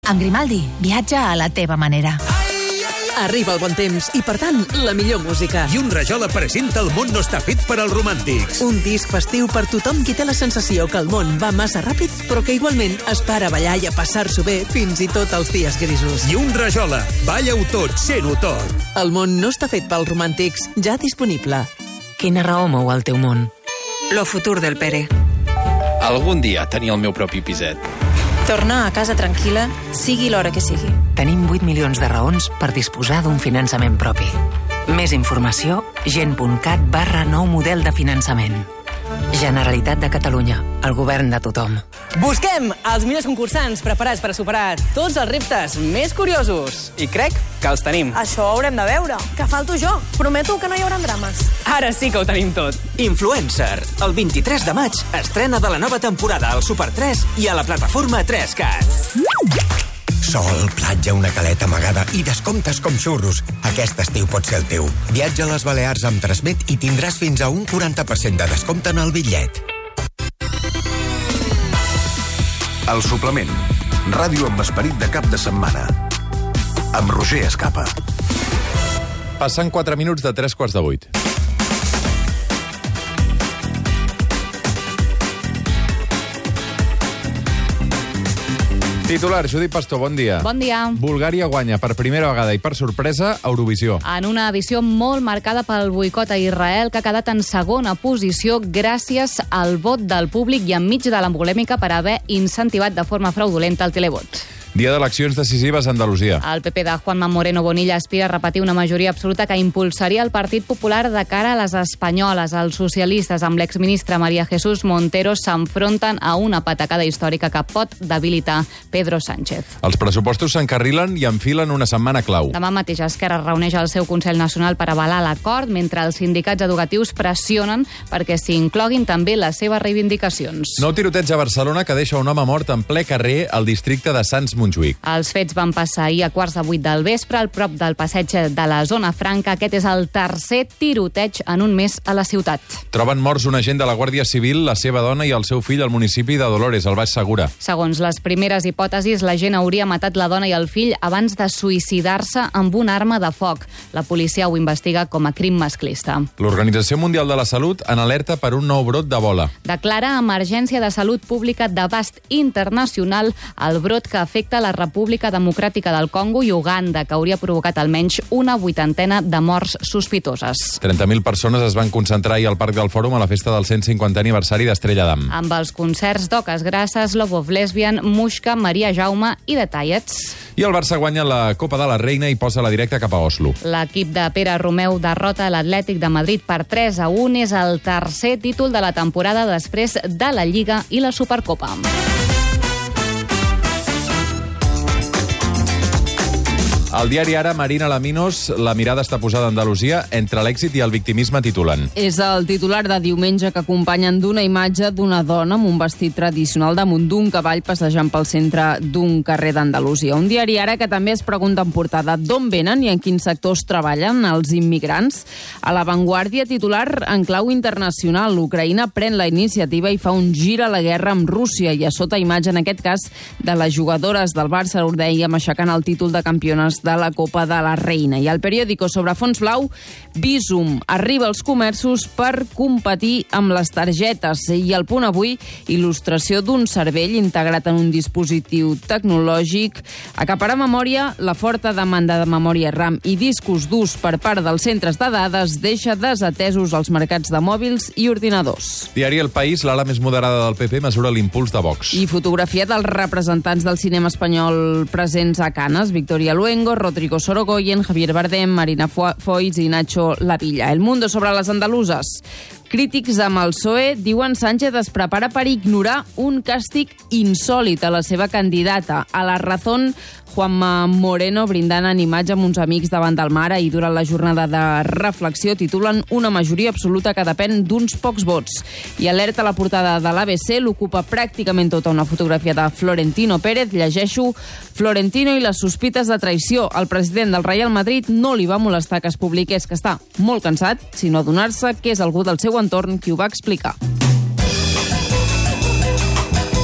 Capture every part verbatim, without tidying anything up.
Amb Grimaldi, viatja a la teva manera. Arriba el bon temps i, per tant, la millor música. I un Rajola presenta El món no està fet per als romàntics. Un disc festiu per tothom qui té la sensació que el món va massa ràpid, però que igualment es para a ballar i a passar-s'ho bé fins i tot els dies grisos. I un Rajola. Balla-ho tot, sent-ho tot. El món no està fet pels romàntics, ja disponible. Quina raó mou el teu món? Lo futur del Pere. Algun dia tenir el meu propi piset. Tornar a casa tranquil·la, sigui l'hora que sigui. Tenim vuit milions de raons per disposar d'un finançament propi. Més informació, gent.cat barra nou model de finançament. Generalitat de Catalunya, el govern de tothom. Busquem els millors concursants preparats per a superar tots els reptes més curiosos. I crec que els tenim. Això ho haurem de veure. Que falto jo. Prometo que no hi haurà drames. Ara sí que ho tenim tot. Influencer. El vint-i-tres de maig estrena de la nova temporada al Super tres i a la plataforma tres cat. Sol, platja, una caleta amagada i descomptes com xurros. Aquest estiu pot ser el teu. Viatja a les Balears amb Transmet i tindràs fins a un quaranta per cent de descompte en el bitllet. El suplement. Ràdio amb esperit de cap de setmana. Amb Roger Escapa. Passen quatre minuts de tres quarts de vuit. Titular, Judit Pastor, bon dia. Bon dia. Bulgària guanya per primera vegada i per sorpresa Eurovisió. En una edició molt marcada pel boicot a Israel, que ha quedat en segona posició gràcies al vot del públic i enmig de la polèmica per haver incentivat de forma fraudulenta el televot. Dia d'eleccions decisives a Andalusia. El P P de Juanma Moreno Bonilla aspira a repetir una majoria absoluta que impulsaria el Partit Popular de cara a les espanyoles. Els socialistes, amb l'exministre María Jesús Montero, s'enfronten a una patacada històrica que pot debilitar Pedro Sánchez. Els pressupostos s'encarrilen i enfilen una setmana clau. Demà mateix Esquerra reuneix el seu Consell Nacional per avalar l'acord, mentre els sindicats educatius pressionen perquè s'hi incloguin també les seves reivindicacions. Nou tiroteig a Barcelona que deixa un home mort en ple carrer al districte de Sants Montjuïc. Els fets van passar ahir a quarts de vuit del vespre al prop del passeig de la Zona Franca. Aquest és el tercer tiroteig en un mes a la ciutat. Troben morts un agent de la Guàrdia Civil, la seva dona i el seu fill al municipi de Dolores, al Baix Segura. Segons les primeres hipòtesis, l'agent hauria matat la dona i el fill abans de suïcidar-se amb una arma de foc. La policia ho investiga com a crim masclista. L'Organització Mundial de la Salut en alerta per un nou brot d'Ebola. Declara emergència de salut pública d'abast internacional el brot que afecta la República Democràtica del Congo i Uganda, que hauria provocat almenys una vuitantena de morts sospitoses. trenta mil persones es van concentrar ahir al Parc del Fòrum a la festa del cent cinquantè aniversari d'Estrella d'Am. Amb els concerts d'Oques Grasses, Love of Lesbian, Muixca, Maria Jaume i Detallets. I el Barça guanya la Copa de la Reina i posa la directa cap a Oslo. L'equip de Pere Romeu derrota l'Atlètic de Madrid per tres a un. És el tercer títol de la temporada després de la Lliga i la Supercopa. Al diari Ara, Marina Laminos, la mirada està posada a Andalusia, entre l'èxit i el victimisme titulen. És el titular de diumenge que acompanyen d'una imatge d'una dona amb un vestit tradicional damunt d'un cavall passejant pel centre d'un carrer d'Andalusia. Un diari Ara que també es pregunta en portada d'on venen i en quins sectors treballen els immigrants. A l'avantguàrdia, titular en clau internacional, l'Ucraïna pren la iniciativa i fa un gir a la guerra amb Rússia i a sota imatge, en aquest cas, de les jugadores del Barça, ho dèiem, aixecant el títol de campiones de la Copa de la Reina. I al periòdico sobre fons blau, Bizum arriba als comerços per competir amb les targetes. I al Punt Avui, il·lustració d'un cervell integrat en un dispositiu tecnològic. Acaparà memòria, la forta demanda de memòria RAM i discos durs per part dels centres de dades deixa desatesos els mercats de mòbils i ordinadors. Diari El País, l'ala més moderada del P P mesura l'impuls de Vox. I fotografia dels representants del cinema espanyol presents a Canes, Victoria Luengo, Rodrigo Sorogoyen, Javier Bardem, Marina Foix i Nacho Lavilla. El Mundo sobre les andaluses. Crítics amb el P S O E diuen Sánchez es prepara per ignorar un càstig insòlit a la seva candidata. A La Razón, Juanma Moreno brindant en imatge amb uns amics davant del mar i durant la jornada de reflexió titulen una majoria absoluta que depèn d'uns pocs vots. I alerta la portada de l'A B C, l'ocupa pràcticament tota una fotografia de Florentino Pérez. Llegeixo: Florentino i les sospites de traïció. El president del Real Madrid no li va molestar que es publiqués que està molt cansat, sinó adonar-se que és algú del seu entorn qui ho va explicar.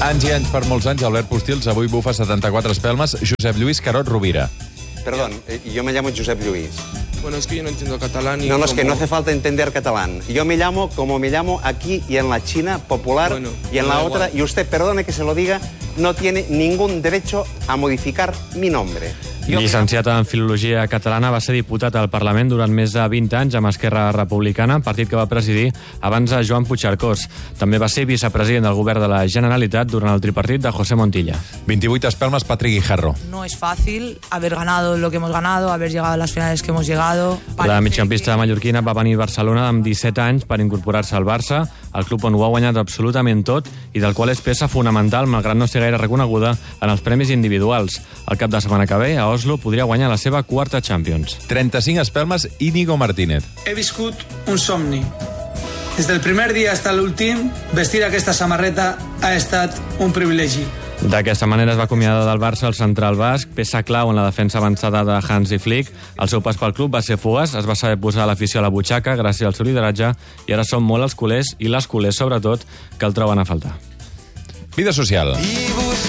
Anys i anys, per molts anys, Albert Postils, avui bufa setanta-quatre espelmes, Josep Lluís Carot Rovira. Perdón, eh, yo me llamo Josep Lluís. Bueno, es que yo no entiendo catalán. Y no, no, es como... que no hace falta entender catalán. Yo me llamo como me llamo aquí y en la China popular bueno, y en la otra. Igual. Y usted, perdone que se lo diga, no tiene ningún derecho a modificar mi nombre. Llicenciat en Filologia Catalana, va ser diputat al Parlament durant més de vint anys amb Esquerra Republicana, partit que va presidir abans a Joan Puigcercós. També va ser vicepresident del govern de la Generalitat durant el tripartit de José Montilla. vint-i-vuit espelmes, Patrick Guijarro. No es fácil haber ganado lo que hemos ganado, haber llegado a las finales que hemos llegado. La migcampista mallorquina va venir a Barcelona amb disset anys per incorporar-se al Barça, el club on ho ha guanyat absolutament tot i del qual és peça fonamental, malgrat no ser gaire reconeguda en els premis individuals. El cap de setmana que ve, a Oslo, podria guanyar la seva quarta Champions. trenta-cinc espelmes, Íñigo Martínez. He viscut un somni. Des del primer dia fins a l'últim, vestir aquesta samarreta ha estat un privilegi. D'aquesta manera es va acomiadar del Barça el central basc, peça clau en la defensa avançada de Hansi Flick. El seu pas pel club va ser fugaç, es va saber posar l'afició a la butxaca gràcies al seu lideratge i ara són molt els culers, i les culers sobretot, que el troben a faltar. Vida social.